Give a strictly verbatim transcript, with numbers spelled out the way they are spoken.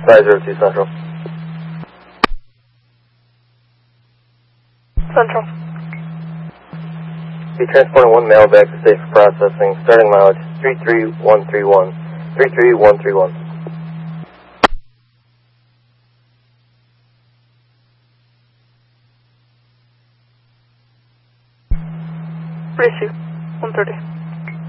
five zero two Central. Central. Be transporting one mail back to safe for processing. Starting mileage three three one three one. three three one three one. Receive. one thirty.